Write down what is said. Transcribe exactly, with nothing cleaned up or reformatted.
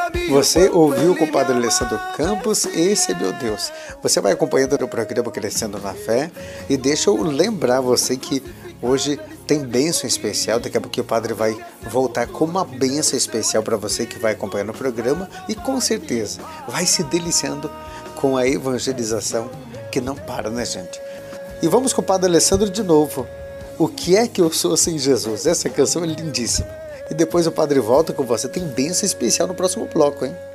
Você ouviu com o Padre Alessandro Campos, Esse é Meu Deus. Você vai acompanhando o programa Crescendo na Fé e deixa eu lembrar você que hoje tem bênção especial. Daqui a pouco o Padre vai voltar com uma bênção especial para você que vai acompanhando o programa e com certeza vai se deliciando com a evangelização que não para, né, gente? E vamos com o Padre Alessandro de novo. O que é que eu sou sem Jesus? Essa canção é lindíssima. E depois o Padre volta com você. Tem bênção especial no próximo bloco, hein?